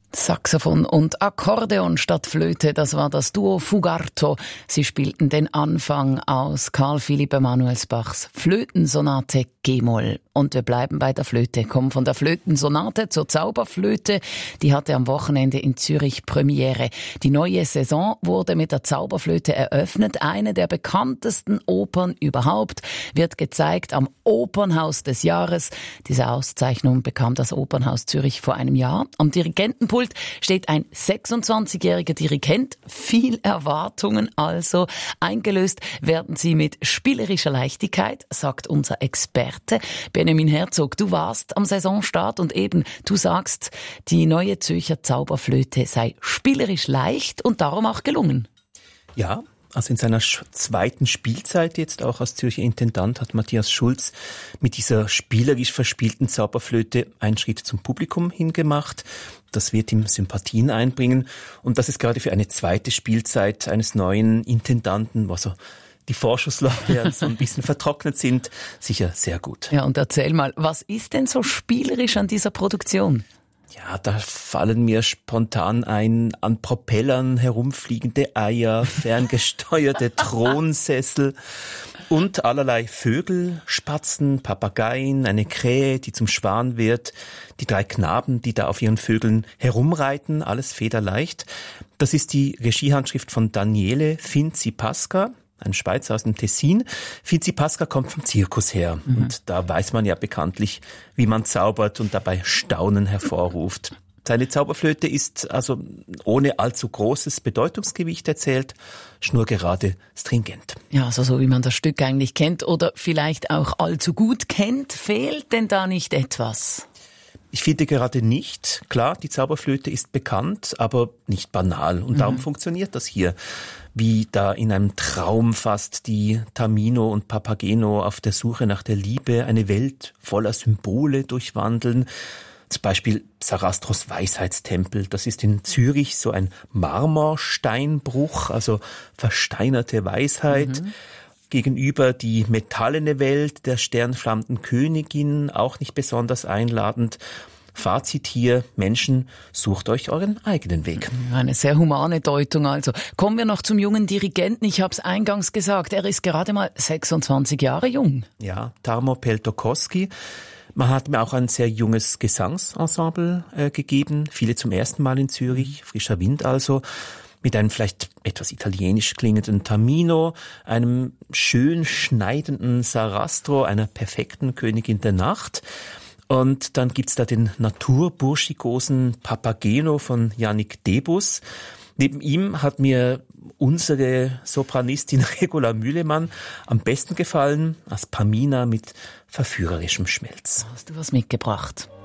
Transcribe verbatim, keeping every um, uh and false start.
Saxophon und Akkordeon statt Flöte, das war das Duo Fugarto. Sie spielten den Anfang aus Carl Philipp Emanuels Bachs Flötensonate G-Moll. Und wir bleiben bei der Flöte, kommen von der Flötensonate zur Zauberflöte. Die hatte am Wochenende in Zürich Premiere. Die neue Saison wurde mit der Zauberflöte eröffnet. Eine der bekanntesten Opern überhaupt wird gezeigt am Opernhaus des Jahres. Diese Auszeichnung bekam das Opernhaus Zürich vor einem Jahr. Am Dirigentenpult steht ein sechsundzwanzigjähriger Dirigent. Viel Erwartungen also. Eingelöst werden sie mit spielerischer Leichtigkeit, sagt unser Experte Benjamin Herzog. Du warst am Saisonstart und eben, du sagst, die neue Zürcher Zauberflöte sei spielerisch leicht und darum auch gelungen. Ja, also in seiner zweiten Spielzeit jetzt auch als Zürcher Intendant hat Matthias Schulz mit dieser spielerisch verspielten Zauberflöte einen Schritt zum Publikum hingemacht. Das wird ihm Sympathien einbringen. Und das ist gerade für eine zweite Spielzeit eines neuen Intendanten, wo so die Vorschusslorbeeren so ein bisschen vertrocknet sind, sicher sehr gut. Ja, und erzähl mal, was ist denn so spielerisch an dieser Produktion? Ja, da fallen mir spontan ein, an Propellern herumfliegende Eier, ferngesteuerte Thronsessel und allerlei Vögel, Spatzen, Papageien, eine Krähe, die zum Schwan wird, die drei Knaben, die da auf ihren Vögeln herumreiten, alles federleicht. Das ist die Regiehandschrift von Daniele Finzi-Pasca, ein Schweizer aus dem Tessin. Finzi-Pasca kommt vom Zirkus her. Mhm. Und da weiß man ja bekanntlich, wie man zaubert und dabei Staunen hervorruft. Seine Zauberflöte ist also ohne allzu großes Bedeutungsgewicht erzählt, schnurgerade, stringent. Ja, also so wie man das Stück eigentlich kennt oder vielleicht auch allzu gut kennt. Fehlt denn da nicht etwas? Ich finde gerade nicht. Klar, die Zauberflöte ist bekannt, aber nicht banal. Und darum mhm. funktioniert das hier. Wie da in einem Traum fast die Tamino und Papageno auf der Suche nach der Liebe eine Welt voller Symbole durchwandeln. Zum Beispiel Sarastros Weisheitstempel. Das ist in Zürich so ein Marmorsteinbruch, also versteinerte Weisheit. Mhm. Gegenüber die metallene Welt der sternflammenden Königin, auch nicht besonders einladend. Fazit hier, Menschen, sucht euch euren eigenen Weg. Eine sehr humane Deutung also. Kommen wir noch zum jungen Dirigenten. Ich habe es eingangs gesagt, er ist gerade mal sechsundzwanzig Jahre jung. Ja, Tarmo Peltokoski. Man hat mir auch ein sehr junges Gesangsensemble äh, gegeben, viele zum ersten Mal in Zürich, frischer Wind also, mit einem vielleicht etwas italienisch klingenden Tamino, einem schön schneidenden Sarastro, einer perfekten Königin der Nacht. Und dann gibt's da den naturburschikosen Papageno von Yannick Debus. Neben ihm hat mir unsere Sopranistin Regula Mühlemann am besten gefallen, als Pamina mit verführerischem Schmelz. Hast du was mitgebracht?